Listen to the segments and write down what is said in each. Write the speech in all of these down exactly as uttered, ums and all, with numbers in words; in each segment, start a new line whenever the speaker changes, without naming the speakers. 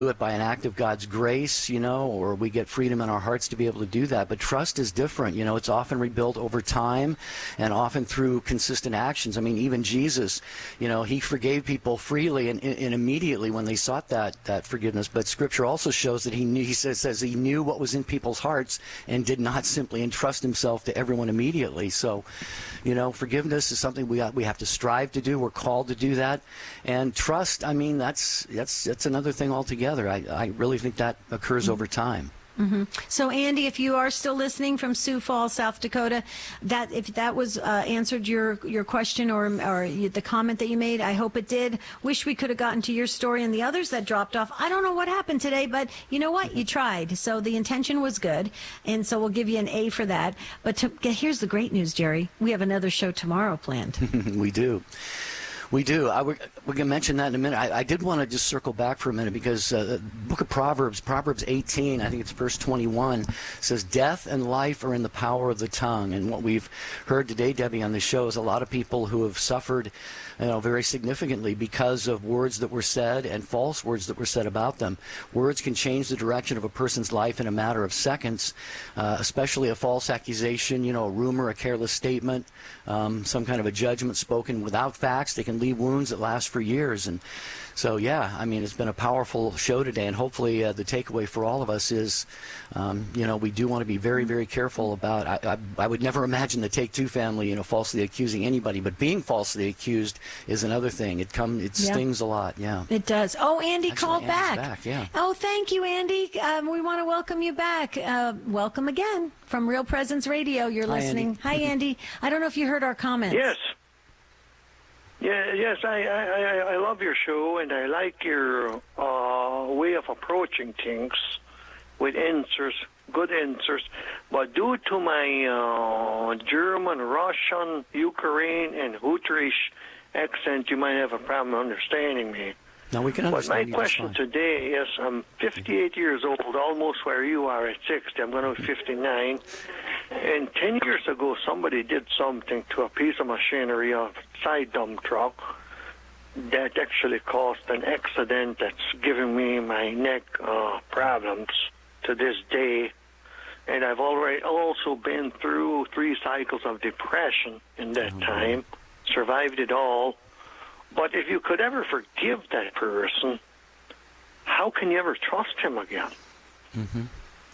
do it by an act of God's grace, you know, or we get freedom in our hearts to be able to do that. But trust is different. You know, it's often rebuilt over time and often through consistent actions. I mean, even Jesus, you know, he forgave people freely and, and immediately when they sought that that forgiveness. But Scripture also shows that he knew, he says, says he knew what was in people's hearts and did not simply entrust himself to everyone immediately. So, you know, forgiveness is something we we have to strive to do. We're called to do that. And trust, I mean, that's that's that's another thing altogether. I, I really think that occurs over time.
Mm-hmm. So, Andy, if you are still listening from Sioux Falls, South Dakota, that if that was uh, answered your your question or or you, the comment that you made, I hope it did. Wish we could have gotten to your story and the others that dropped off. I don't know what happened today, but you know what? You tried. So the intention was good, and so we'll give you an A for that. But to, here's the great news, Jerry. We have another show tomorrow planned.
We do. We do. I, we're we're going to mention that in a minute. I, I did want to just circle back for a minute because uh, the book of Proverbs, Proverbs eighteen, I think it's verse twenty-one, says, death and life are in the power of the tongue. And what we've heard today, Debbie, on the show is a lot of people who have suffered, you know, very significantly because of words that were said and false words that were said about them. Words can change the direction of a person's life in a matter of seconds, uh, especially a false accusation, you know, a rumor, a careless statement, um, some kind of a judgment spoken without facts. They can leave wounds that last for years. And so, yeah, I mean, it's been a powerful show today, and hopefully uh, the takeaway for all of us is, um, you know, we do want to be very, very careful about, I, I, I would never imagine the Take-Two family, you know, falsely accusing anybody, but being falsely accused is another thing. It come, it yeah. stings a lot, yeah.
It does. Oh, Andy
Actually,
called
Andy's
back.
back yeah.
Oh, thank you, Andy. Um, we want to welcome you back. Uh, welcome again from Real Presence Radio. You're
Hi,
listening.
Andy.
Hi, Andy. I don't know if you heard our comments.
Yes. Yeah, yes, I, I, I love your show, and I like your uh, way of approaching things with answers, good answers. But due to my uh, German, Russian, Ukraine, and Hutterish accent, you might have a problem understanding me.
No, we can understand.
But my question today is, I'm fifty-eight years old, almost where you are at sixty. I'm going to be fifty-nine. And ten years ago, somebody did something to a piece of machinery, a side dump truck, that actually caused an accident that's giving me my neck uh, problems to this day. And I've already also been through three cycles of depression in that
mm-hmm.
time, survived it all. But if you could ever forgive that person, how can you ever trust him again?
Mm-hmm.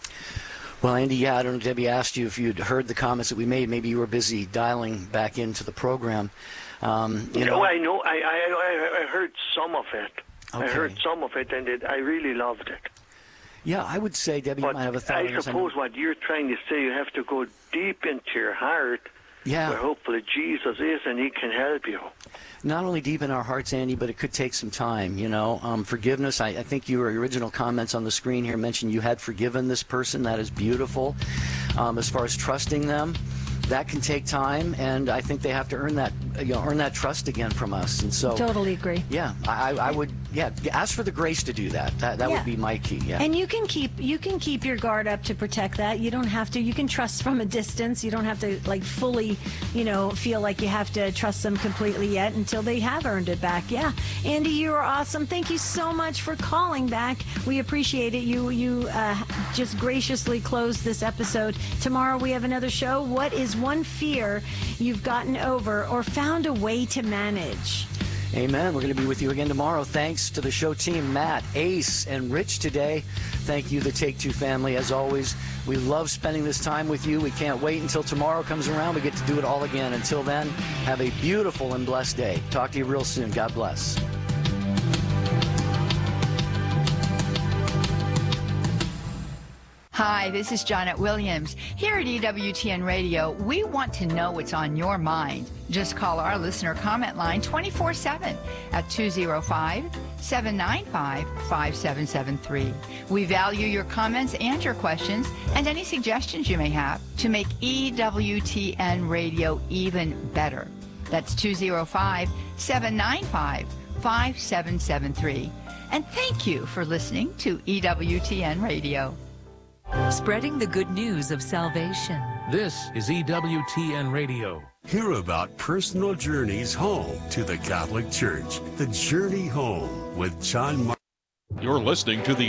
Well, Andy, yeah, I don't know, Debbie asked you if you'd heard the comments that we made. Maybe you were busy dialing back into the program. Um, you know,
no, I know. I, I, I heard some of it.
Okay.
I heard some of it, and it, I really loved it.
Yeah, I would say, Debbie,
but
you might have a thought.
I suppose what you're trying to say, you have to go deep into your heart,
yeah.
where hopefully Jesus is, and he can help you.
Not only deep in our hearts, Andy, but it could take some time, you know. Um, forgiveness, I, I think your original comments on the screen here mentioned you had forgiven this person. That is beautiful. Um, as far as trusting them, that can take time, and I think they have to earn that, you know, earn that trust again from us. And so,
totally agree.
Yeah, I, I would, yeah, ask for the grace to do that. That, that
yeah.
would be my key. Yeah.
And you can keep you can keep your guard up to protect that. You don't have to. You can trust from a distance. You don't have to like fully, you know, feel like you have to trust them completely yet until they have earned it back. Yeah, Andy, you are awesome. Thank you so much for calling back. We appreciate it. You you uh, just graciously closed this episode. Tomorrow we have another show. What is one fear you've gotten over or found a way to manage?
Amen. We're going to be with you again tomorrow. Thanks to the show team, Matt, Ace, and Rich today. Thank you, the Take-Two family. As always, we love spending this time with you. We can't wait until tomorrow comes around. We get to do it all again. Until then, have a beautiful and blessed day. Talk to you real soon. God bless.
Hi, this is Janet Williams. Here at E W T N Radio, we want to know what's on your mind. Just call our listener comment line twenty-four seven at two oh five, seven nine five, five seven seven three. We value your comments and your questions and any suggestions you may have to make E W T N Radio even better. That's two oh five, seven nine five, five seven seven three. And thank you for listening to E W T N Radio.
Spreading the good news of salvation.
This is E W T N Radio.
Hear about personal journeys home to the Catholic Church. The Journey Home with John Mark.
You're listening to the